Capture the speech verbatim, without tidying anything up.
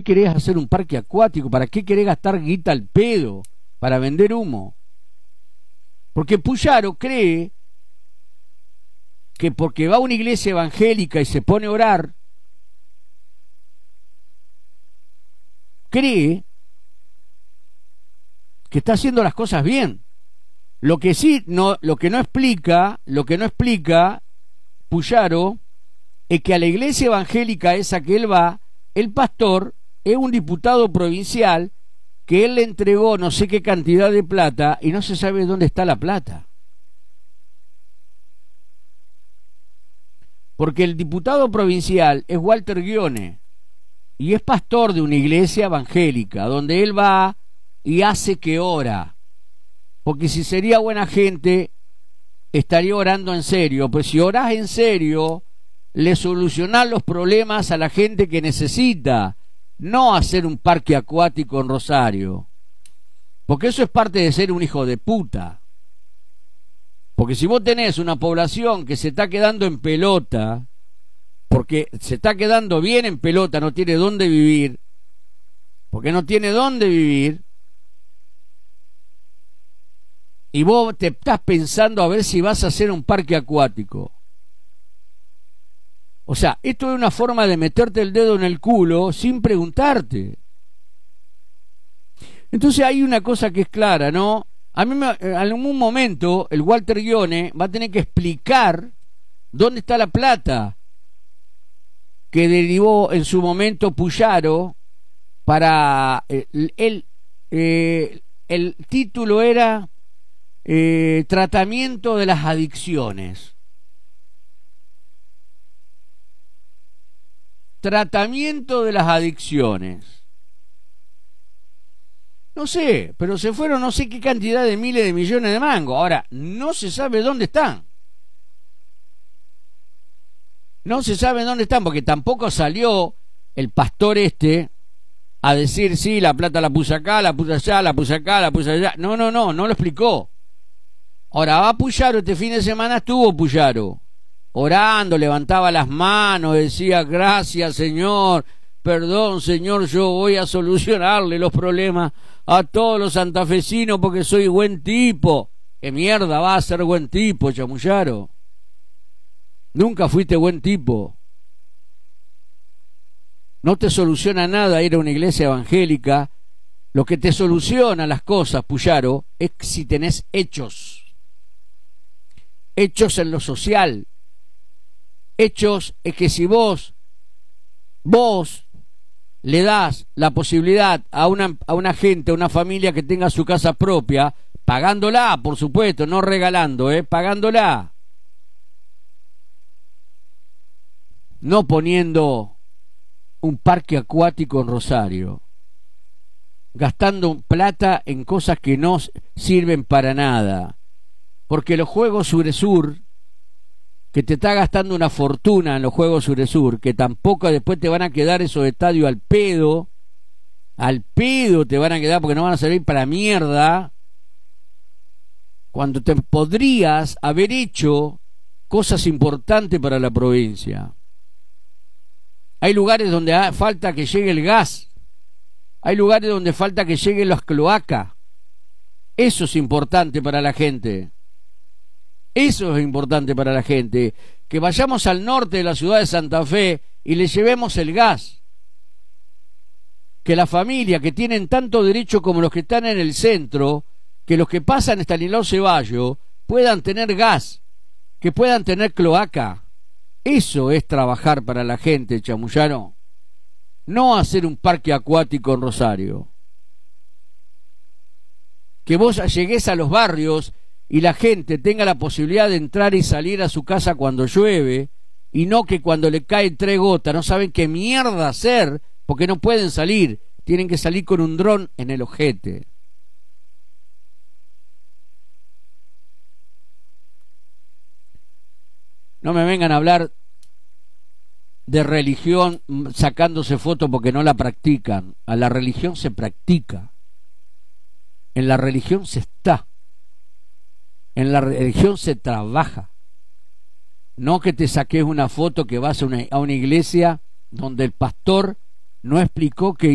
querés hacer un parque acuático? ¿Para qué querés gastar guita al pedo? Para vender humo. Porque Puyaro cree que porque va a una iglesia evangélica y se pone a orar, cree que está haciendo las cosas bien. Lo que sí, no, lo que no explica, lo que no explica Puyaro es que a la iglesia evangélica esa que él va, el pastor es un diputado provincial que él le entregó no sé qué cantidad de plata y no se sabe dónde está la plata. Porque el diputado provincial es Walter Guione y es pastor de una iglesia evangélica donde él va y hace que ora. Porque si sería buena gente, estaría orando en serio. Pues si orás en serio, le solucionás los problemas a la gente que necesita, no hacer un parque acuático en Rosario. Porque eso es parte de ser un hijo de puta. Porque si vos tenés una población que se está quedando en pelota, porque se está quedando bien en pelota, no tiene dónde vivir, porque no tiene dónde vivir, y vos te estás pensando a ver si vas a hacer un parque acuático. O sea, esto es una forma de meterte el dedo en el culo sin preguntarte. Entonces hay una cosa que es clara, ¿no? A mí me, en algún momento el Walter Guione va a tener que explicar dónde está la plata que derivó en su momento Puyaro para el, el, eh, el título era eh, Tratamiento de las Adicciones. Tratamiento de las adicciones. No sé, pero se fueron no sé qué cantidad de miles de millones de mangos. Ahora, no se sabe dónde están. No se sabe dónde están, porque tampoco salió el pastor este a decir, sí, la plata la puse acá, la puse allá, la puse acá, la puse allá. No, no, no, no lo explicó. Ahora, va Puyaro, este fin de semana estuvo Puyaro, orando, levantaba las manos, decía, gracias Señor, perdón Señor, yo voy a solucionarle los problemas a todos los santafesinos porque soy buen tipo. ¿Qué mierda va a ser buen tipo, Chamuyaro? Nunca fuiste buen tipo. No te soluciona nada ir a una iglesia evangélica. Lo que te soluciona las cosas, Puyaro, es si tenés hechos. Hechos en lo social. Hechos es que si vos, vos le das la posibilidad a una, a una gente, a una familia que tenga su casa propia, pagándola, por supuesto, no regalando, ¿eh? Pagándola. No poniendo un parque acuático en Rosario, gastando plata en cosas que no sirven para nada. Porque los Juegos Suresur, que te está gastando una fortuna en los Juegos Suresur, que tampoco después te van a quedar esos estadios al pedo, al pedo te van a quedar porque no van a servir para mierda, cuando te podrías haber hecho cosas importantes para la provincia. Hay lugares donde falta que llegue el gas, hay lugares donde falta que lleguen las cloacas. Eso es importante para la gente. Eso es importante para la gente, que vayamos al norte de la ciudad de Santa Fe y le llevemos el gas. Que la familia, que tienen tanto derecho como los que están en el centro, que los que pasan Estanislao Ceballos puedan tener gas, que puedan tener cloaca. Eso es trabajar para la gente, Chamuyaro. No hacer un parque acuático en Rosario. Que vos llegues a los barrios y la gente tenga la posibilidad de entrar y salir a su casa cuando llueve, y no que cuando le caen tres gotas no saben qué mierda hacer porque no pueden salir, tienen que salir con un dron en el ojete. No me vengan a hablar de religión sacándose fotos porque no la practican. A la religión se practica. En la religión se está. En la religión se trabaja. No que te saques una foto que vas a una, a una iglesia donde el pastor no explicó que